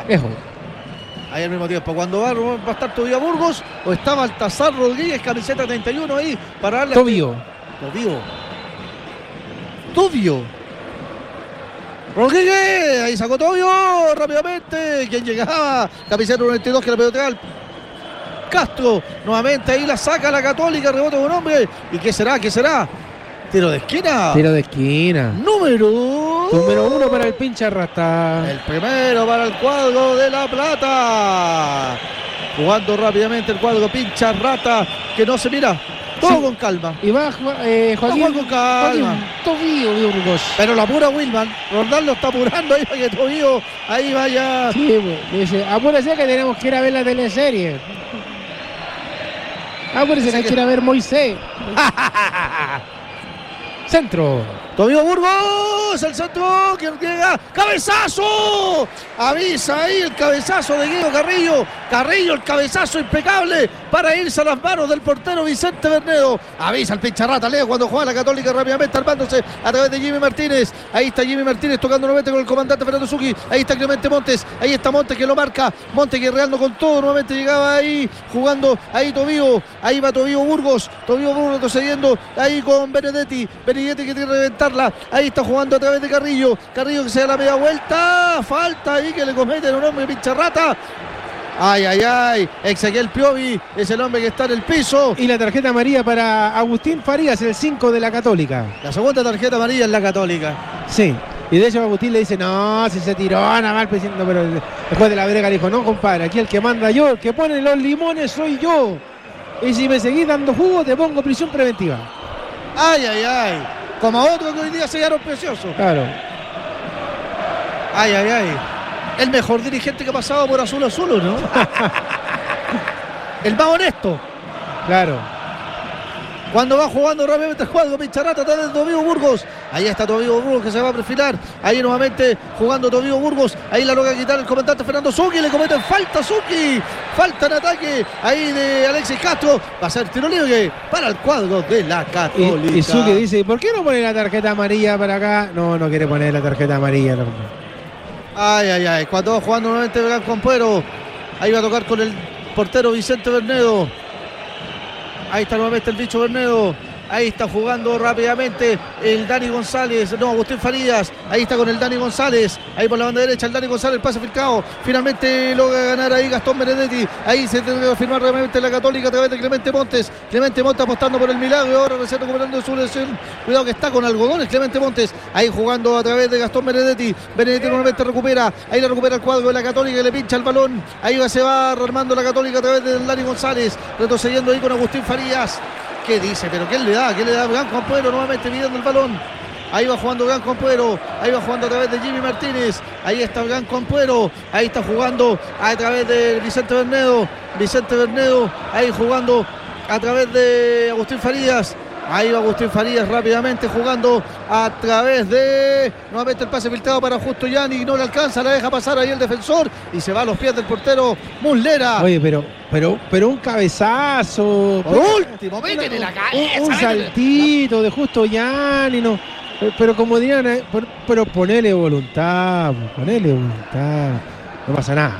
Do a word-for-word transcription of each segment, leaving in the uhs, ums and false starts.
Ejo. Ahí al mismo tiempo, cuando va, va a estar todavía Burgos, o está Baltasar Rodríguez, camiseta treinta y uno ahí, para darle... Tobio. Tobio. Tobio. Rodríguez, ahí sacó Tobio, rápidamente, quien llegaba, camiseta noventa y dos, que la pelotea al Castro, nuevamente ahí la saca la Católica, rebota con un hombre, ¿y qué será, qué será? Tiro de esquina. Tiro de esquina. Número... Número uno para el pincha rata. El primero para el cuadro de La Plata. Jugando rápidamente el cuadro pincha rata, que no se mira. Todo sí. Con calma. Y va eh, Joaquín, va con calma. Tobio Burgos. Pero lo apura Wilman. Rondán lo está apurando ahí para que Tobio ahí vaya. Sí, dice, apúrese que tenemos que ir a ver la teleserie. Apúrese que hay que ir a ver Moisés. Centro. Tobio Burgos, el centro, que llega, ¡cabezazo! Avisa ahí el cabezazo de Guido Carrillo. Carrillo, el cabezazo impecable para irse a las manos del portero Vicente Bernedo. Avisa el pincharrata Leo cuando juega la Católica rápidamente armándose a través de Jimmy Martínez. Ahí está Jimmy Martínez tocando nuevamente con el comandante Fernando Zucchi. Ahí está Clemente Montes, ahí está Montes que lo marca. Montes que reando con todo, nuevamente llegaba ahí jugando, ahí Tobio, ahí va Tobio Burgos. Tobio Burgos retrocediendo ahí con Benedetti. Benedetti que tiene que reventarla. Ahí está jugando a través de Carrillo. Carrillo que se da la media vuelta. Falta ahí que le cometen un hombre pincharrata. Ay, ay, ay. Ezequiel Piovi es el hombre que está en el piso. Y la tarjeta amarilla para Agustín Farías, el cinco de la Católica. La segunda tarjeta amarilla en la Católica. Sí. Y de hecho Agustín le dice, no, si se tiró nada mal, diciendo, pero después de la brega le dijo, no, compadre, aquí el que manda yo, el que pone los limones soy yo. Y si me seguís dando jugo, te pongo prisión preventiva. Ay, ay, ay. Como a otro que hoy día sellaron precioso. Claro. Ay, ay, ay. El mejor dirigente que ha pasado por Azul Azul, ¿no? El más honesto. Claro. Cuando va jugando rápidamente el cuadro pincharrata a través de Tobio Burgos. Ahí está Tobio Burgos que se va a perfilar. Ahí nuevamente jugando Tobio Burgos. Ahí la logra quitar el comandante Fernando Zucchi. Le cometen falta Zucchi. Falta en ataque. Ahí de Alexis Castro. Va a ser tiro libre para el cuadro de la Católica. Y, y Zucchi dice, ¿por qué no pone la tarjeta amarilla para acá? No, no quiere poner la tarjeta amarilla. No. Ay, ay, ay. Cuando va jugando nuevamente Gran Compuero. Ahí va a tocar con el portero Vicente Bernedo. Ahí está nuevamente el bicho Bernedo. Ahí está jugando rápidamente el Dani González. No, Agustín Farías. Ahí está con el Dani González. Ahí por la banda derecha el Dani González. El pase filtrado. Finalmente logra ganar ahí Gastón Benedetti. Ahí se tiene que firmar realmente la Católica a través de Clemente Montes. Clemente Montes apostando por el milagro. Ahora recién recuperando su lesión. Cuidado que está con algodones Clemente Montes. Ahí jugando a través de Gastón Benedetti. Benedetti nuevamente recupera. Ahí la recupera el cuadro de la Católica. Le pincha el balón. Ahí va, se va armando la Católica a través del Dani González. Retrocediendo ahí con Agustín Farías. ¿Qué dice? ¿Pero qué le da? ¿Qué le da Gran Compuero? Nuevamente midiendo el balón. Ahí va jugando Gran Compuero. Ahí va jugando a través de Jimmy Martínez. Ahí está Gran Compuero. Ahí está jugando a través de Vicente Bernedo. Vicente Bernedo. Ahí jugando a través de Agustín Farías. Ahí va Agustín Farías rápidamente jugando a través de... Nuevamente el pase filtrado para Justo Yanni. No le alcanza, la deja pasar ahí el defensor. Y se va a los pies del portero Muslera. Oye, pero, pero, pero un cabezazo. Por último, métele la cabeza. Un, un saltito de Justo Yanni. No, pero como dirían, pero, pero ponele voluntad. Ponele voluntad. No pasa nada.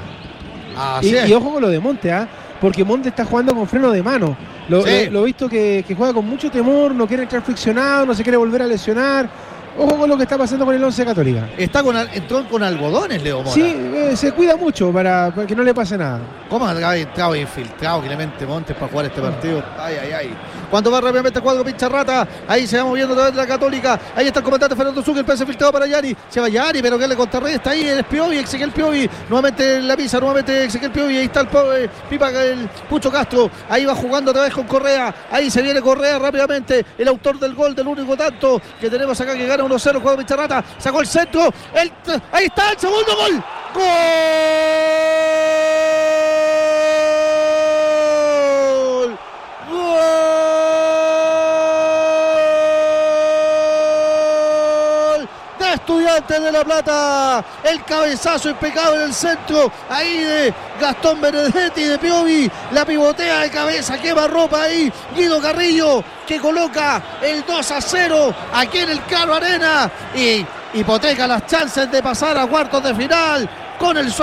Y, y ojo con lo de Monte, ¿ah? ¿eh? Porque Monte está jugando con freno de mano. Lo, sí. lo, lo he visto que, que juega con mucho temor, no quiere entrar friccionado, no se quiere volver a lesionar. Ojo con lo que está pasando con el once Católica. Está con, entró con algodones, Leo Mora. Sí, eh, se cuida mucho para, para que no le pase nada. ¿Cómo ha entrado infiltrado Clemente Montes para jugar este partido? Ay, ay, ay. Cuando va rápidamente el cuadro pincharrata, ahí se va moviendo a través de la Católica. Ahí está el comandante Fernando Zucchi, el pase filtrado para Yanni. Se va Yanni, pero que le contrarresta está ahí el Piovi, Ezequiel Piovi. Nuevamente la pisa, nuevamente Ezequiel Piovi. Ahí está el eh, Pipa, el Pucho Castro. Ahí va jugando otra vez con Correa. Ahí se viene Correa rápidamente. El autor del gol, del único tanto que tenemos acá, que gana uno cero el cuadro pincharrata. Sacó el centro. El, ahí está el segundo gol. ¡Gol! Estudiantes de La Plata, el cabezazo impecable en el centro, ahí de Gastón Benedetti de Piovi, la pivotea de cabeza, quema ropa ahí, Guido Carrillo, que coloca el dos a cero aquí en el Caro Arena y hipoteca las chances de pasar a cuartos de final con el